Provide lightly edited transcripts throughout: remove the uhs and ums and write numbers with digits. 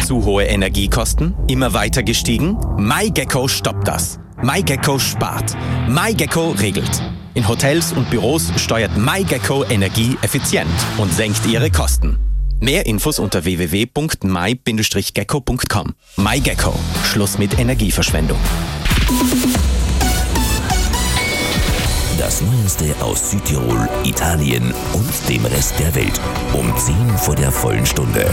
Zu hohe Energiekosten? Immer weiter gestiegen? MyGecko stoppt das. MyGecko spart. MyGecko regelt. In Hotels und Büros steuert MyGecko Energie effizient und senkt ihre Kosten. Mehr Infos unter www.my-gecko.com. MyGecko. Schluss mit Energieverschwendung. Das Neueste aus Südtirol, Italien und dem Rest der Welt. Um 10 vor der vollen Stunde.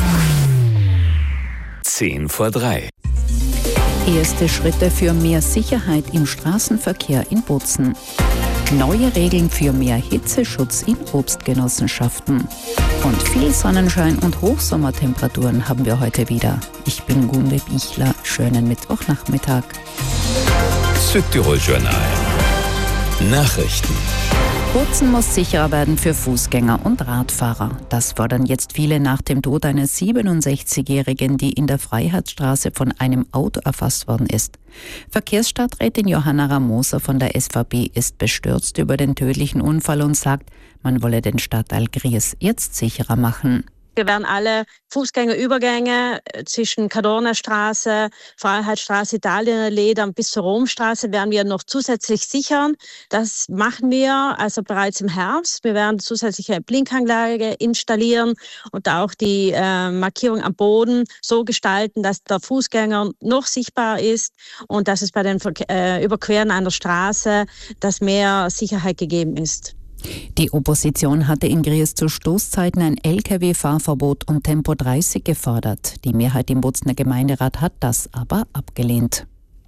10 vor 3. Erste Schritte für mehr Sicherheit im Straßenverkehr in Bozen. Neue Regeln für mehr Hitzeschutz in Obstgenossenschaften. Und viel Sonnenschein und Hochsommertemperaturen haben wir heute wieder. Ich bin Gunde Bichler. Schönen Mittwochnachmittag. Südtirol Journal. Nachrichten. Bozen muss sicherer werden für Fußgänger und Radfahrer. Das fordern jetzt viele nach dem Tod einer 67-Jährigen, die in der Freiheitsstraße von einem Auto erfasst worden ist. Verkehrsstadträtin Johanna Ramoser von der SVP ist bestürzt über den tödlichen Unfall und sagt, man wolle den Stadtteil Gries jetzt sicherer machen. Wir werden alle Fußgängerübergänge zwischen Cadornastraße, Freiheitsstraße, Italiener Leder bis zur Romstraße werden wir noch zusätzlich sichern. Das machen wir also bereits im Herbst. Wir werden zusätzliche Blinkanlage installieren und auch die Markierung am Boden so gestalten, dass der Fußgänger noch sichtbar ist und dass es bei den Überqueren einer Straße, dass mehr Sicherheit gegeben ist. Die Opposition hatte in Gries zu Stoßzeiten ein Lkw-Fahrverbot und Tempo 30 gefordert. Die Mehrheit im Bozener Gemeinderat hat das aber abgelehnt.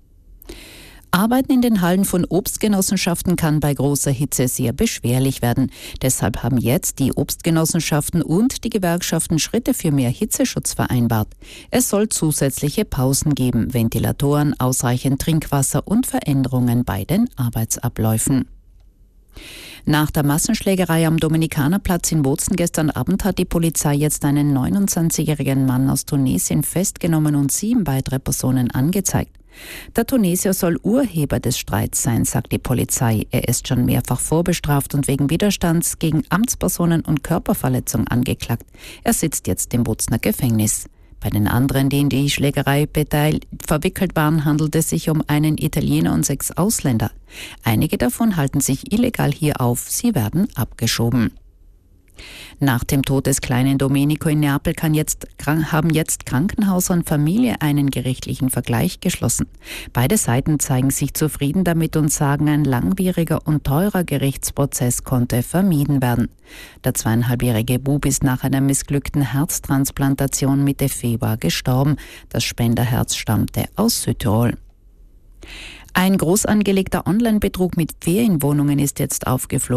Arbeiten in den Hallen von Obstgenossenschaften kann bei großer Hitze sehr beschwerlich werden. Deshalb haben jetzt die Obstgenossenschaften und die Gewerkschaften Schritte für mehr Hitzeschutz vereinbart. Es soll zusätzliche Pausen geben, Ventilatoren, ausreichend Trinkwasser und Veränderungen bei den Arbeitsabläufen. Nach der Massenschlägerei am Dominikanerplatz in Bozen gestern Abend hat die Polizei jetzt einen 29-jährigen Mann aus Tunesien festgenommen und 7 weitere Personen angezeigt. Der Tunesier soll Urheber des Streits sein, sagt die Polizei. Er ist schon mehrfach vorbestraft und wegen Widerstands gegen Amtspersonen und Körperverletzung angeklagt. Er sitzt jetzt im Bozener Gefängnis. Bei den anderen, die in die Schlägerei verwickelt waren, handelt es sich um einen Italiener und 6 Ausländer. Einige davon halten sich illegal hier auf, sie werden abgeschoben. Nach dem Tod des kleinen Domenico in Neapel haben jetzt Krankenhaus und Familie einen gerichtlichen Vergleich geschlossen. Beide Seiten zeigen sich zufrieden damit und sagen, ein langwieriger und teurer Gerichtsprozess konnte vermieden werden. Der 2,5-jährige Bub ist nach einer missglückten Herztransplantation Mitte Februar gestorben. Das Spenderherz stammte aus Südtirol. Ein groß angelegter Online-Betrug mit Ferienwohnungen ist jetzt aufgeflogen.